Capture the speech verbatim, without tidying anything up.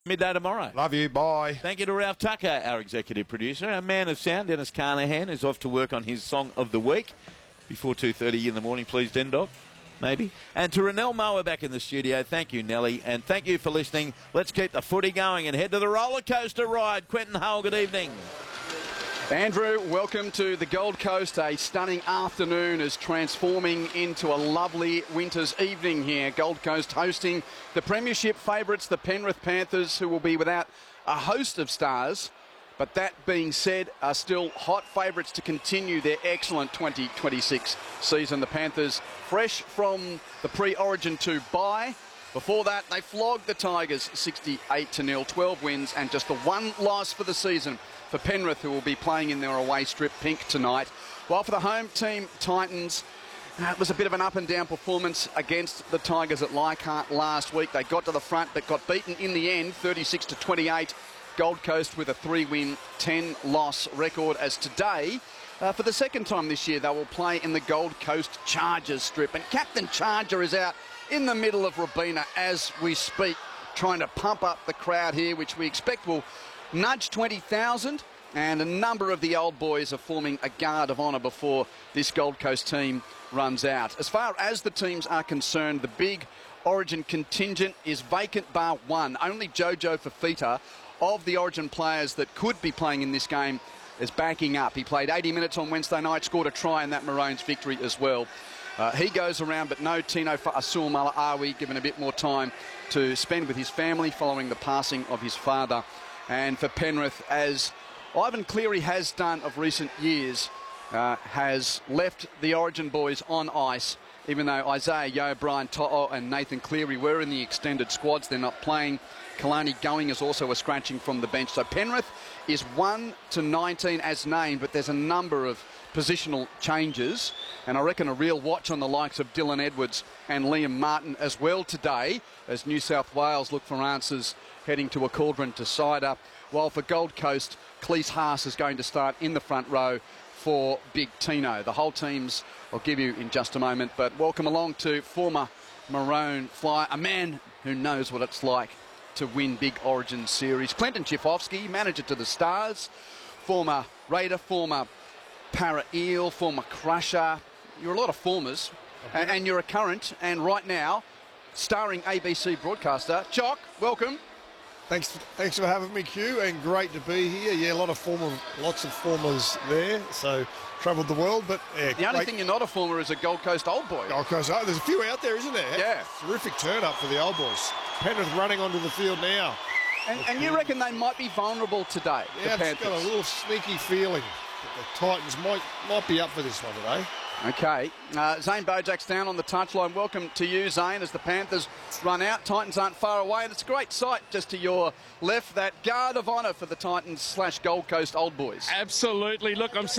Midday tomorrow. Love you. Bye. Thank you to Ralph Tucker, our executive producer. Our man of sound, Dennis Carnahan, is off to work on his song of the week before two thirty in the morning, please, Den Dog. Maybe. And to Renelle Moa back in the studio. Thank you, Nelly. And thank you for listening. Let's keep the footy going and head to the roller coaster ride. Quentin Hull, good evening. Andrew, welcome to the Gold Coast. A stunning afternoon is transforming into a lovely winter's evening here. Gold Coast hosting the Premiership favourites, the Penrith Panthers, who will be without a host of stars. But that being said, are still hot favourites to continue their excellent twenty twenty-six season. The Panthers fresh from the pre-Origin two bye. Before that, they flogged the Tigers sixty-eight to nil, twelve wins and just the one loss for the season for Penrith, who will be playing in their away strip pink tonight. While for the home team, Titans, it was a bit of an up-and-down performance against the Tigers at Leichhardt last week. They got to the front but got beaten in the end, thirty-six to twenty-eight. Gold Coast with a three-win, ten-loss record, as today, uh, for the second time this year, they will play in the Gold Coast Chargers strip. And Captain Charger is out in the middle of Robina as we speak, trying to pump up the crowd here, which we expect will nudge twenty thousand. And a number of the old boys are forming a guard of honour before this Gold Coast team runs out. As far as the teams are concerned, the big Origin contingent is vacant bar one. Only Jojo Fafita, of the Origin players that could be playing in this game, is backing up. He played eighty minutes on Wednesday night, scored a try in that Maroons victory as well. Uh, he goes around, but no Tino Fa'asuamala-Awi, given a bit more time to spend with his family following the passing of his father. And for Penrith, as Ivan Cleary has done of recent years, uh, has left the Origin boys on ice, even though Isaiah Yeo, Brian To'o and Nathan Cleary were in the extended squads. They're not playing. Kalani Going is also a scratching from the bench. So Penrith is one to nineteen as named, but there's a number of positional changes. And I reckon a real watch on the likes of Dylan Edwards and Liam Martin as well today, as New South Wales look for answers heading to a cauldron to Cider. While for Gold Coast, Cleese Haas is going to start in the front row for Big Tino. The whole teams I'll give you in just a moment, but welcome along to former Maroon flyer, a man who knows what it's like to win big Origin series. Clinton Chifovsky, manager to the Stars, former Raider, former Para Eel, former Crusher. You're a lot of formers, and, and you're a current, and right now, starring A B C broadcaster. Chock, welcome. Thanks, thanks for having me, Q, and great to be here. Yeah, a lot of former, lots of formers there, so travelled the world, but yeah, the only great. thing you're not a former is a Gold Coast old boy. Gold Coast, oh, there's a few out there, isn't there? Yeah. Terrific turn up for the old boys. Penrith running onto the field now. And, and you reckon they might be vulnerable today, yeah, the I've Panthers? got a little sneaky feeling that the Titans might might be up for this one today. Okay, uh, Zane Bojak's down on the touchline. Welcome to you, Zane, as the Panthers run out. Titans aren't far away, and it's a great sight just to your left, that guard of honour for the Titans slash Gold Coast old boys. Absolutely. Look, I'm